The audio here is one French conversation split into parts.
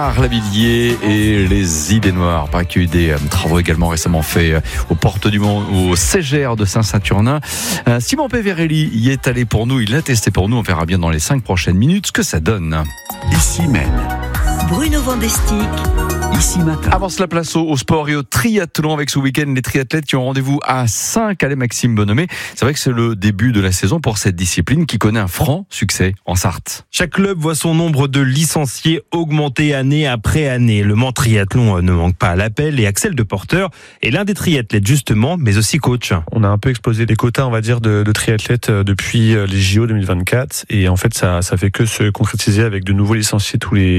Lavilliers et les Idées Noires. Pas qu'il y a eu des travaux également récemment faits aux Portes du Mont, au CGR de Saint-Saturnin. Simon Peverelli y est allé pour nous, il l'a testé pour nous. On verra bien dans les 5 prochaines minutes ce que ça donne. Ici même. Bruno Vandestick. Ici matin. Avant cela, place au sport et au triathlon avec ce week-end les triathlètes qui ont rendez-vous à Saint-Calais. Maxime Bonhomé, c'est vrai que c'est le début de la saison pour cette discipline qui connaît un franc succès en Sarthe. Chaque club voit son nombre de licenciés augmenter année après année. Le Mans Triathlon ne manque pas à l'appel et Axel Deporteur est l'un des triathlètes justement, mais aussi coach. On a un peu explosé les quotas, on va dire, de triathlètes depuis les JO 2024 et en fait ça fait que se concrétiser avec de nouveaux licenciés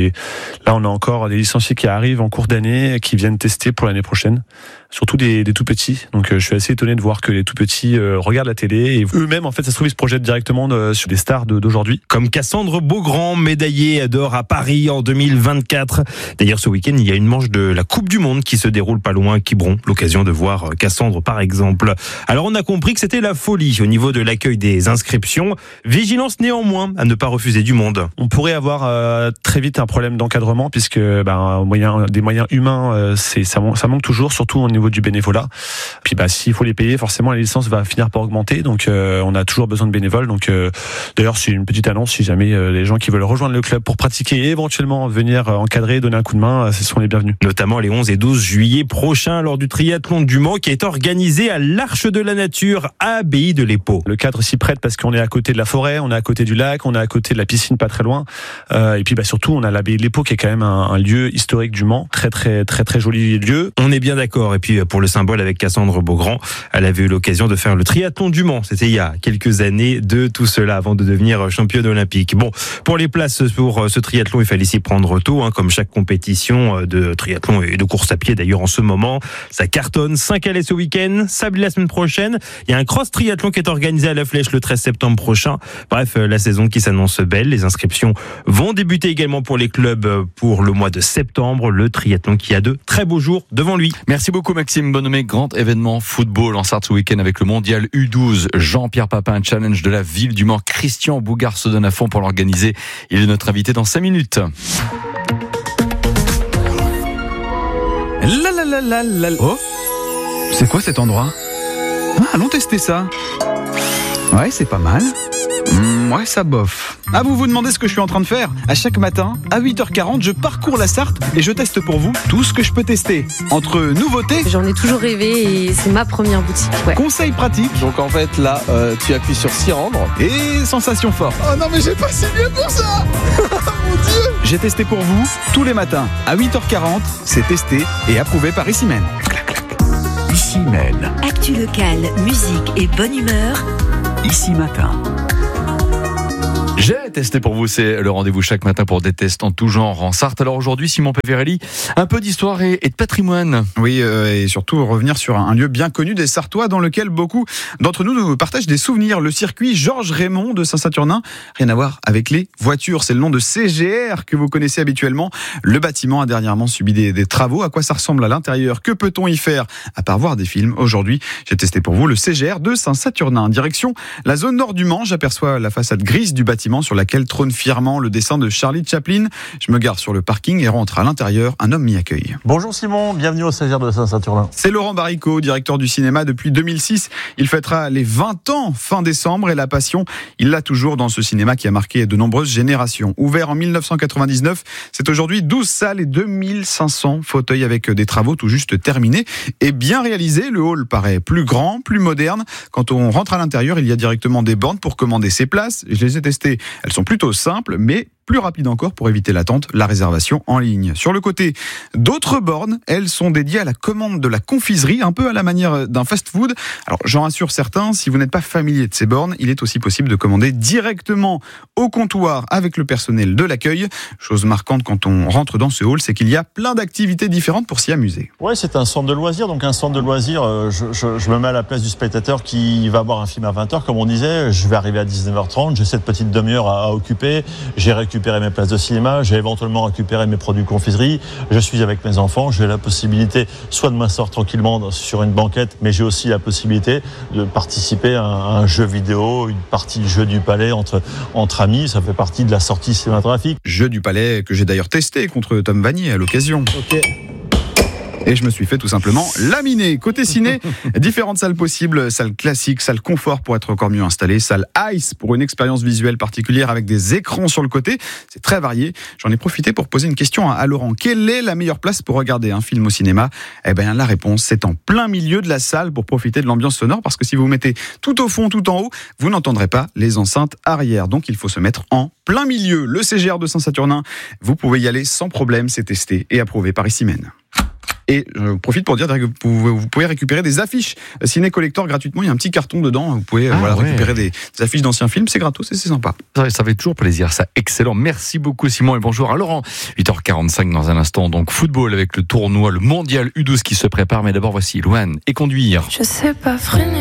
Là on a encore des licenciés qui arrivent en cours d'année, qui viennent tester pour l'année prochaine. Surtout des tout petits. Donc je suis assez étonné de voir que les tout petits regardent la télé et eux-mêmes en fait ça se trouve ils se projettent directement sur des stars d'aujourd'hui. Comme Cassandre Beaugrand, médaillée d'or à Paris en 2024. D'ailleurs ce week-end il y a une manche de la Coupe du Monde qui se déroule pas loin à Quiberon. L'occasion de voir Cassandre par exemple. Alors on a compris que c'était la folie au niveau de l'accueil des inscriptions. Vigilance néanmoins à ne pas refuser du monde. On pourrait avoir très vite un problème d'encadrement puisque des moyens humains ça manque toujours, surtout au niveau du bénévolat. Puis s'il faut les payer, forcément la licence va finir par augmenter. Donc on a toujours besoin de bénévoles. Donc d'ailleurs c'est une petite annonce, si jamais les gens qui veulent rejoindre le club pour pratiquer et éventuellement venir encadrer, donner un coup de main, ce sont les bienvenus. Notamment les 11 et 12 juillet prochains lors du triathlon du Mans qui est organisé à l'Arche de la Nature à Abbaye de l'Épau. Le cadre s'y prête parce qu'on est à côté de la forêt, on est à côté du lac, on est à côté de la piscine pas très loin. Et puis surtout on a l'Abbaye de l'Épau qui est quand même un lieu historique du Mans, très très très très joli lieu. On est bien d'accord. Et puis pour le symbole avec Cassandre Beaugrand, elle avait eu l'occasion de faire le triathlon du Mans. C'était il y a quelques années de tout cela avant de devenir championne olympique. Bon, pour les places pour ce triathlon, il fallait s'y prendre tôt, comme chaque compétition de triathlon et de course à pied d'ailleurs en ce moment. Ça cartonne. Saint-Calais ce week-end, Sablé la semaine prochaine. Il y a un cross triathlon qui est organisé à la Flèche le 13 septembre prochain. Bref, la saison qui s'annonce belle. Les inscriptions vont débuter également pour les clubs pour le mois de septembre. Le triathlon qui a de très beaux jours devant lui. Merci beaucoup Maxime Bonhomé. Grand événement football en Sarthe ce week-end avec le mondial U12. Jean-Pierre Papin, challenge de la ville du Mans. Christian Bougard se donne à fond pour l'organiser. Il est notre invité dans 5 minutes. Oh, c'est quoi cet endroit ? Allons tester ça. Ouais, c'est pas mal. Ouais, ça bof. Vous vous demandez ce que je suis en train de faire ? À chaque matin, à 8h40, je parcours la Sarthe et je teste pour vous tout ce que je peux tester. Entre nouveautés, j'en ai toujours rêvé et c'est ma première boutique. Ouais. conseils pratiques. Donc en fait là, tu appuies sur s'y rendre. Et sensations fortes. Oh non mais j'ai pas signé pour ça. Mon Dieu. J'ai testé pour vous tous les matins à 8h40. C'est testé et approuvé par Ici Même. Ici même. Actu locale, musique et bonne humeur. Ici matin. J'ai testé pour vous, c'est le rendez-vous chaque matin pour des tests en tout genre en Sarthe. Alors aujourd'hui, Simon Peverelli, un peu d'histoire et de patrimoine. Oui, et surtout revenir sur un lieu bien connu des Sartois dans lequel beaucoup d'entre nous partagent des souvenirs. Le circuit Georges Raymond de Saint-Saturnin, rien à voir avec les voitures. C'est le nom de CGR que vous connaissez habituellement. Le bâtiment a dernièrement subi des travaux. À quoi ça ressemble à l'intérieur ? Que peut-on y faire à part voir des films ? Aujourd'hui, j'ai testé pour vous le CGR de Saint-Saturnin. Direction la zone nord du Mans, j'aperçois la façade grise du bâtiment sur laquelle trône fièrement le dessin de Charlie Chaplin. Je me gare sur le parking et rentre à l'intérieur. Un homme m'y accueille. Bonjour Simon, bienvenue au CGR de Saint-Saturnin. C'est Laurent Baricot, directeur du cinéma depuis 2006. Il fêtera les 20 ans fin décembre et la passion, il l'a toujours dans ce cinéma qui a marqué de nombreuses générations. Ouvert en 1999, c'est aujourd'hui 12 salles et 2500 fauteuils avec des travaux tout juste terminés et bien réalisés. Le hall paraît plus grand, plus moderne. Quand on rentre à l'intérieur, il y a directement des bornes pour commander ses places. Je les ai testées. Elles sont plutôt simples, mais plus rapide encore pour éviter l'attente, la réservation en ligne. Sur le côté, d'autres bornes, elles sont dédiées à la commande de la confiserie, un peu à la manière d'un fast-food. Alors, j'en rassure certains, si vous n'êtes pas familier de ces bornes, il est aussi possible de commander directement au comptoir avec le personnel de l'accueil. Chose marquante quand on rentre dans ce hall, c'est qu'il y a plein d'activités différentes pour s'y amuser. Ouais, c'est un centre de loisirs, donc un centre de loisirs, je me mets à la place du spectateur qui va voir un film à 20h, comme on disait, je vais arriver à 19h30, j'ai cette petite demi-heure à occuper, j'ai récupéré récupérer mes places de cinéma, j'ai éventuellement récupéré mes produits confiserie, je suis avec mes enfants, j'ai la possibilité soit de m'asseoir tranquillement sur une banquette, mais j'ai aussi la possibilité de participer à un jeu vidéo, une partie de jeu du palais entre amis, ça fait partie de la sortie cinématographique. Jeu du palais que j'ai d'ailleurs testé contre Tom Vanier à l'occasion. Et je me suis fait tout simplement laminer. Côté ciné, différentes salles possibles, salle classique, salle confort pour être encore mieux installé, salle Ice pour une expérience visuelle particulière avec des écrans sur le côté. C'est très varié. J'en ai profité pour poser une question à Laurent. Quelle est la meilleure place pour regarder un film au cinéma ? Eh bien, la réponse, c'est en plein milieu de la salle pour profiter de l'ambiance sonore, parce que si vous vous mettez tout au fond, tout en haut, vous n'entendrez pas les enceintes arrière. Donc, il faut se mettre en plein milieu. Le CGR de Saint-Saturnin, vous pouvez y aller sans problème. C'est testé et approuvé par Issimène. Et je profite pour dire que vous pouvez récupérer des affiches Ciné Collector gratuitement. Il y a un petit carton dedans. Vous pouvez récupérer des affiches d'anciens films. C'est gratos et c'est sympa. Ça fait toujours plaisir. Ça, excellent. Merci beaucoup, Simon. Et bonjour à Laurent. 8h45 dans un instant. Donc, football avec le tournoi, le mondial U12 qui se prépare. Mais d'abord, voici Louane et conduire. Je sais pas freiner.